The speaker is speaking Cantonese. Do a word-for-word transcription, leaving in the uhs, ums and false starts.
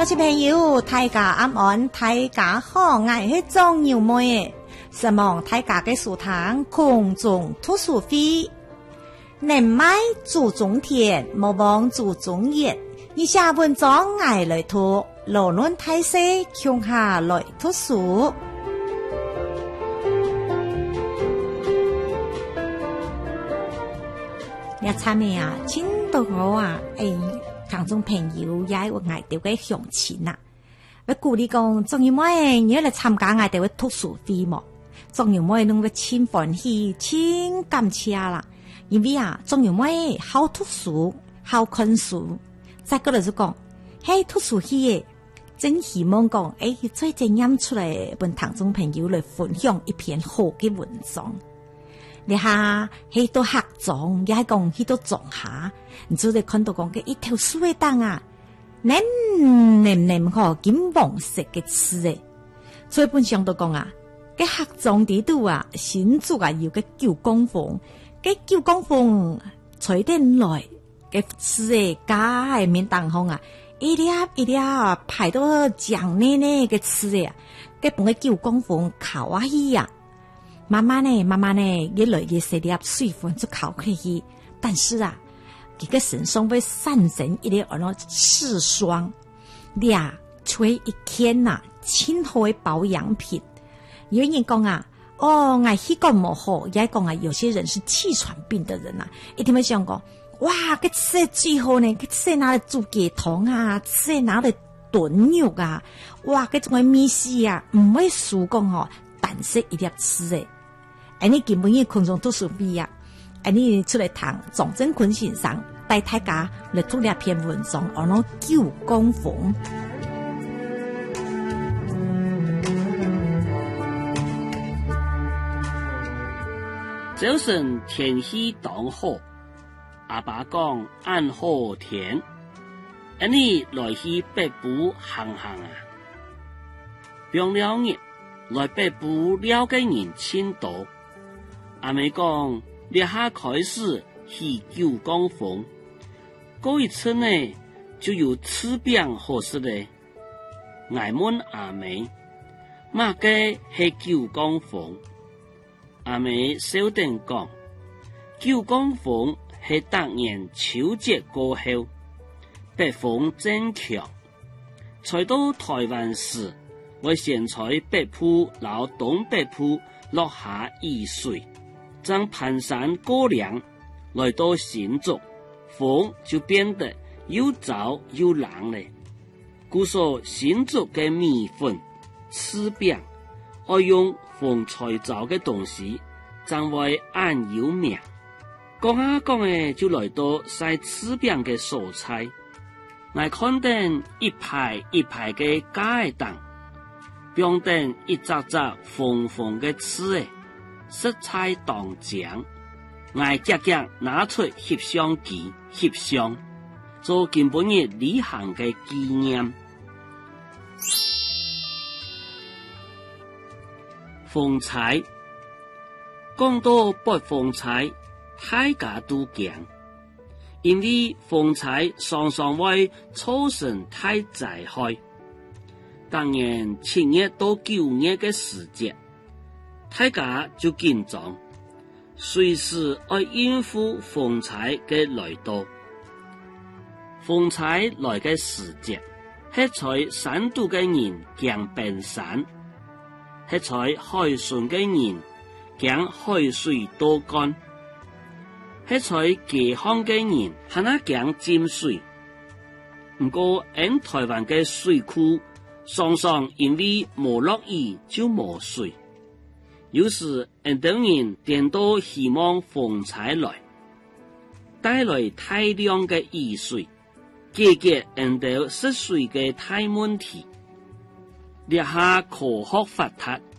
各位朋友，大家安安，大家好，我是张牛妹，希望大家嘅书堂空中读书会，年迈祖宗田，莫忘祖宗业。以下文章我来读，罗论大师向下来读书。你参咩啊？真多好啊！诶、欸。当中朋友也有爱到嘅向前呐，我鼓勵講，仲有咩你要嚟參加愛到嘅讀書會麼？仲有咩弄個千歡喜、千感謝啦！因為啊，仲有咩好讀書、好看書，再過來就講，喺讀書會真希望講，誒，最近念出嚟，本當中朋友嚟分享一篇好嘅文章。你下喺度學種，也係講喺度種下，你就會看到講嘅一條水燈啊，黏黏黏嗬，金黃色嘅刺誒，所以本上都講啊，嘅學種地度啊，先做啊要嘅九公分，嘅九公分隨電來嘅刺誒，加係面當紅啊，一粒一粒排到醬呢呢嘅刺誒，嘅本嘅九公分靠啊去啊。慢慢呢，慢慢呢，越來越細粒水分就靠可以，但是啊，這個身上會產生一啲那刺霜，倆吹一天呐，清好嘅保養品。有人講啊，哦，我氣功唔好，也講啊，有些人是氣喘病的人啊，一定會想講，哇，個刺最好呢，個刺拿嚟煮雞湯啊，刺拿嚟燉肉啊，哇，個種嘅米絲啊，唔會輸講哦。但是一粒刺誒，而你根本要空中讀書會啊！而你出來談莊振坤先生帶大家來讀兩篇文章，我攞九公分。 早晨天氣當好，阿爸講暗好天，而你來去北部行行啊，用了日。來北部了解人千多，阿妹講，你下開始去九公分，嗰一次呢就有吃餅好食咧。我問阿妹，乜嘅係九公分？阿妹小定講，九公分係當年秋節過後，北風正強，才到台灣時。我先在北部老東北部落下雨水，將盤山過涼，來到新竹，風就變得又燥又冷咧。故說新竹嘅米粉、柿餅，愛用風吹造嘅東西，將為按有名。講下講誒，就來到曬柿餅嘅蔬菜，我看見一排一排嘅街燈。標定一隻隻紅紅嘅刺誒，色彩當獎，我夾夾拿出翕相機翕相，做根本嘅旅行嘅紀念。風采，講到北風采，大家都驚，因為風采常常會造成大災害。當然七月到九月嘅時節，大家就緊張，隨時要應付風采嘅來到。風采來嘅時節，係在山度嘅人驚奔山，係在海順嘅人驚海水倒乾，係在饑荒嘅人係那驚浸水。唔過喺台灣嘅水庫。常常因為冇落雨就冇水，有時很多人點都希望風采來，帶來大量嘅雨水，解決很多失水嘅大問題。列下科學發達，